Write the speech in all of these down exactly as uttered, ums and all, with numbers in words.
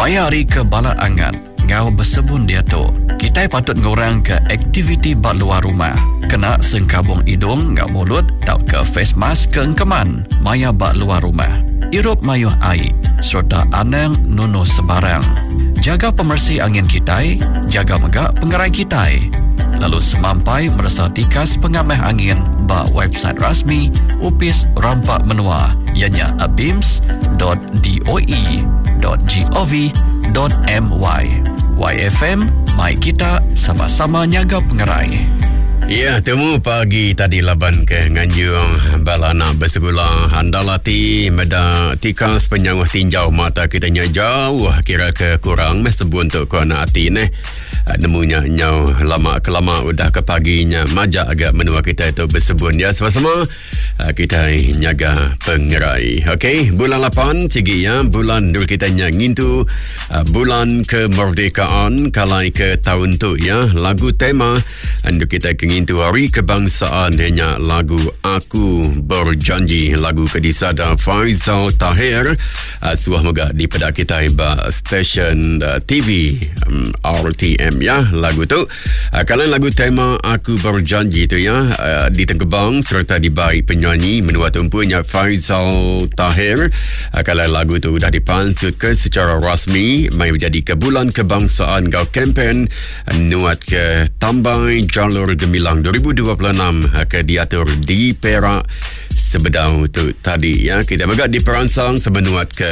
Mayari ke bala angan, ngau bersebun dia tu. Kita patut ngurang ke aktiviti bak luar rumah. Kena sengkabung hidung, ngau mulut, tau ke face mask ke engkeman. Maya bak luar rumah. Irup mayuh air, serta anang nunu sebarang. Jaga pemersih angin kita, jaga megak pengerai kita. Lalu semampai merasa tikas pengamah angin bak website rasmi Upis Rampak Menua, ianya abims dot doe dot gov dot my. Y F M, mai kita sama-sama nyaga pengerai. Ya, temu pagi tadi laban ke Nganjung balana bersekolah handalati meda tikas penyawah tinjau mata kita jauh kira ke kurang mesebun untuk kau nak hati ne. Nemunya nyau lama kelama udah ke paginya majak agak menua kita itu bersebun ya sama-sama kita nyaga pengerai. Okey, bulan lapan sigi ya, bulan dul kita ngintu bulan kemerdekaan kalai ke tahun tu ya. Lagu tema untuk kita ngintu hari kebangsaan hanya lagu Aku Berjanji, lagu kedisada Faizal Tahir. Suah moga di pedak kita ba stesen T V um, R T M ya lagu tu. Uh, kalau lagu tema Aku Berjanji tu ya uh, ditengkebang serta dibari penyanyi menua tumpunya Faizal Tahir. Uh, kalau lagu tu dah dipansut ke secara rasmi mai menjadi ke bulan kebangsaan gau kempen uh, nuat ke Tambai Jalur Gemilang dua ribu dua puluh enam uh, ke diatur di Perak sebedau tu tadi ya. Kita megak diperansang semenuat ke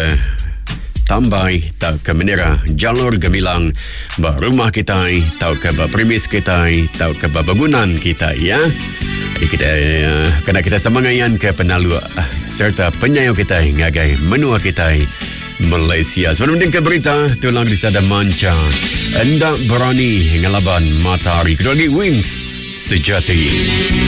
Tambai tau ke Menera Jalur Gemilang ba rumah kita tau ke ba premis kita tau ke ba bangunan kita ya. Jadi kita uh, kena kita semangayan ke penalu uh, serta penyayo kita ngagai menua kita Malaysia. Sebelum ke berita tulang di sada manca hendak berani ngelaban matahari kedua lagi Wings Sejati.